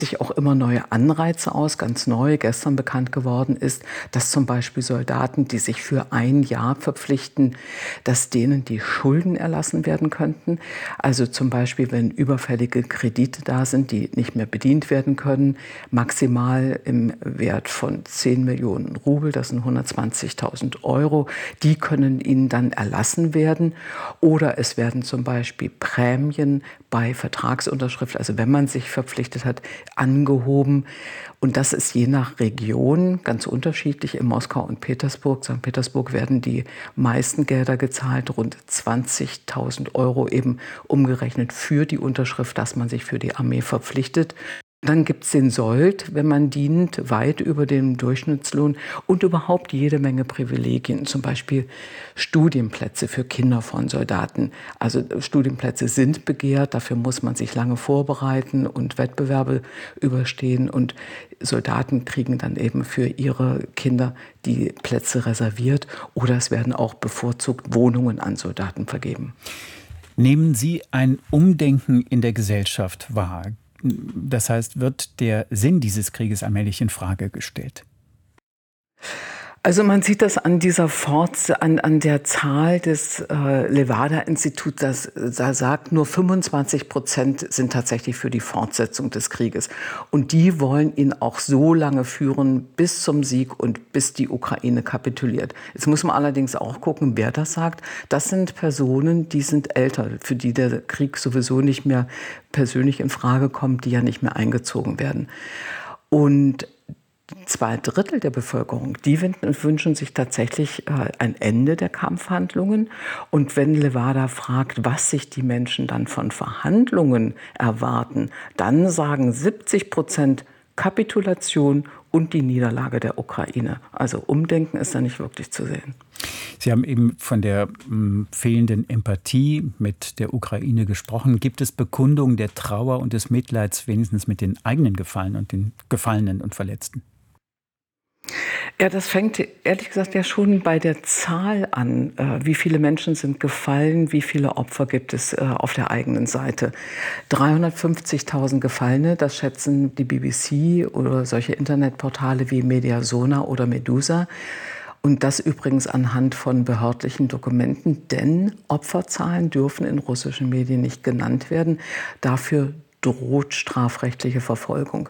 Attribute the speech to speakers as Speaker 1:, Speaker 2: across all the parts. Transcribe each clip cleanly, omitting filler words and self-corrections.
Speaker 1: sich auch immer neue Anreize aus. Ganz neu, gestern bekannt geworden ist, dass zum Beispiel Soldaten, die sich für ein Jahr verpflichten, dass denen die Schulden erlassen werden könnten. Also zum Beispiel, wenn überfällige Kredite da sind, die nicht mehr bedient werden können, maximal im Wert von 10 Millionen Rubel, das sind 120.000 Euro, die können ihnen dann erlassen werden. Oder es werden zum Beispiel Prämien bei Vertragsunterschrift, also wenn man sich verpflichtet hat, angehoben. Und das ist je nach Region ganz unterschiedlich. In Moskau und Petersburg, St. Petersburg, werden die meisten Gelder gezahlt, rund 20.000 Euro eben umgerechnet für die Unterschrift, dass man sich für die Armee verpflichtet. Dann gibt es den Sold, wenn man dient, weit über dem Durchschnittslohn und überhaupt jede Menge Privilegien, zum Beispiel Studienplätze für Kinder von Soldaten. Also Studienplätze sind begehrt, dafür muss man sich lange vorbereiten und Wettbewerbe überstehen und Soldaten kriegen dann eben für ihre Kinder die Plätze reserviert oder es werden auch bevorzugt Wohnungen an Soldaten vergeben.
Speaker 2: Nehmen Sie ein Umdenken in der Gesellschaft wahr? Das heißt, wird der Sinn dieses Krieges allmählich in Frage gestellt?
Speaker 1: Also man sieht das an dieser an der Zahl des Levada-Instituts, da sagt nur 25% sind tatsächlich für die Fortsetzung des Krieges. Und die wollen ihn auch so lange führen bis zum Sieg und bis die Ukraine kapituliert. Jetzt muss man allerdings auch gucken, wer das sagt. Das sind Personen, die sind älter, für die der Krieg sowieso nicht mehr persönlich in Frage kommt, die ja nicht mehr eingezogen werden. Und 2/3 der Bevölkerung, die wünschen sich tatsächlich ein Ende der Kampfhandlungen. Und wenn Levada fragt, was sich die Menschen dann von Verhandlungen erwarten, dann sagen 70% Kapitulation und die Niederlage der Ukraine. Also Umdenken ist da nicht wirklich zu sehen.
Speaker 2: Sie haben eben von der fehlenden Empathie mit der Ukraine gesprochen. Gibt es Bekundungen der Trauer und des Mitleids wenigstens mit den eigenen Gefallenen und den Gefallenen und Verletzten?
Speaker 1: Ja, das fängt ehrlich gesagt ja schon bei der Zahl an. Wie viele Menschen sind gefallen, wie viele Opfer gibt es auf der eigenen Seite. 350.000 Gefallene, das schätzen die BBC oder solche Internetportale wie Mediasona oder Medusa. Und das übrigens anhand von behördlichen Dokumenten, denn Opferzahlen dürfen in russischen Medien nicht genannt werden. Dafür droht strafrechtliche Verfolgung.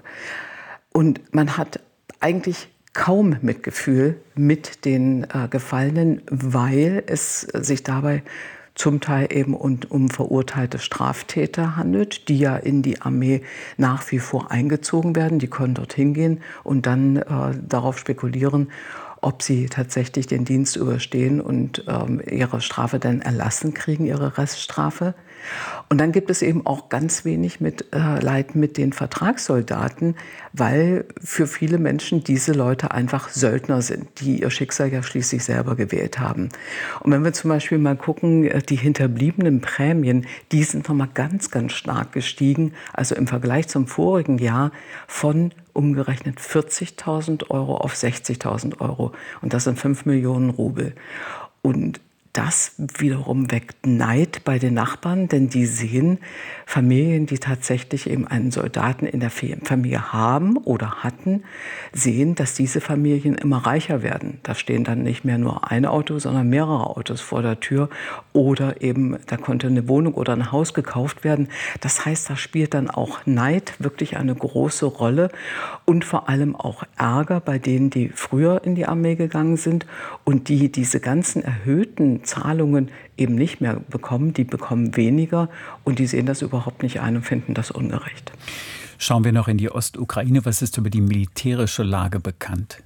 Speaker 1: Und man hat eigentlich kaum Mitgefühl mit den Gefallenen, weil es sich dabei zum Teil eben um verurteilte Straftäter handelt, die ja in die Armee nach wie vor eingezogen werden. Die können dorthin gehen und dann darauf spekulieren, ob sie tatsächlich den Dienst überstehen und ihre Strafe dann erlassen kriegen, ihre Reststrafe. Und dann gibt es eben auch ganz wenig Leid mit den Vertragssoldaten, weil für viele Menschen diese Leute einfach Söldner sind, die ihr Schicksal ja schließlich selber gewählt haben. Und wenn wir zum Beispiel mal gucken, die hinterbliebenen Prämien, die sind nochmal ganz, ganz stark gestiegen. Also im Vergleich zum vorigen Jahr von umgerechnet 40.000 Euro auf 60.000 Euro. Und das sind 5 Millionen Rubel. Und das wiederum weckt Neid bei den Nachbarn, denn die sehen Familien, die tatsächlich eben einen Soldaten in der Familie haben oder hatten, sehen, dass diese Familien immer reicher werden. Da stehen dann nicht mehr nur ein Auto, sondern mehrere Autos vor der Tür oder eben da konnte eine Wohnung oder ein Haus gekauft werden. Das heißt, da spielt dann auch Neid wirklich eine große Rolle und vor allem auch Ärger bei denen, die früher in die Armee gegangen sind und die diese ganzen erhöhten Zahlungen eben nicht mehr bekommen, die bekommen weniger und die sehen das überhaupt nicht ein und finden das ungerecht.
Speaker 2: Schauen wir noch in die Ostukraine. Was ist über die militärische Lage bekannt?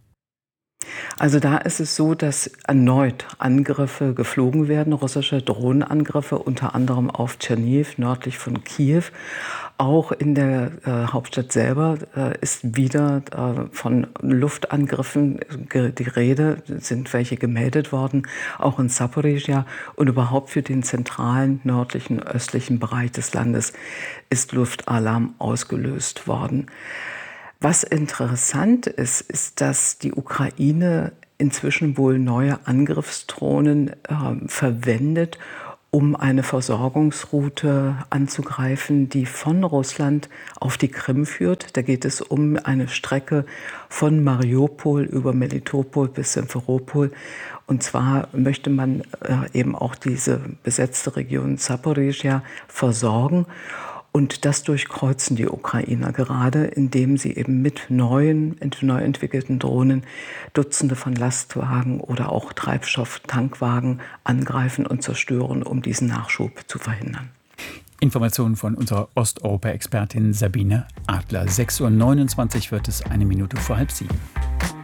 Speaker 1: Also da ist es so, dass erneut Angriffe geflogen werden, russische Drohnenangriffe, unter anderem auf Tscherniw, nördlich von Kiew. Auch in der Hauptstadt selber ist wieder von Luftangriffen die Rede, sind welche gemeldet worden, auch in Saporischschja. Und überhaupt für den zentralen, nördlichen, östlichen Bereich des Landes ist Luftalarm ausgelöst worden. Was interessant ist, ist, dass die Ukraine inzwischen wohl neue Angriffsdrohnen verwendet, um eine Versorgungsroute anzugreifen, die von Russland auf die Krim führt. Da geht es um eine Strecke von Mariupol über Melitopol bis Simferopol. Und zwar möchte man eben auch diese besetzte Region Zaporizhia versorgen. Und das durchkreuzen die Ukrainer gerade, indem sie eben mit neu entwickelten Drohnen Dutzende von Lastwagen oder auch Treibstofftankwagen angreifen und zerstören, um diesen Nachschub zu verhindern.
Speaker 2: Informationen von unserer Osteuropa-Expertin Sabine Adler. 6:29 Uhr wird es, 1 Minute vor 6:30.